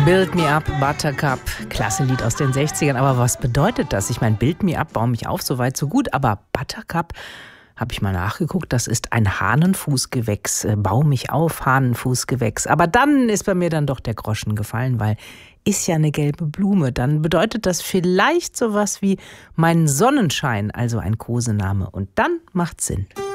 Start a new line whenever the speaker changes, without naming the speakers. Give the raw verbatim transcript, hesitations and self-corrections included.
Build Me Up, Buttercup, klasse Lied aus den sechzigern. Aber was bedeutet das? Ich meine, Build Me Up, bau mich auf, so weit, so gut. Aber Buttercup, habe ich mal nachgeguckt, das ist ein Hahnenfußgewächs. Bau mich auf, Hahnenfußgewächs. Aber dann ist bei mir dann doch der Groschen gefallen, weil ist ja eine gelbe Blume. Dann bedeutet das vielleicht sowas wie mein Sonnenschein, also ein Kosename. Und dann macht's Sinn.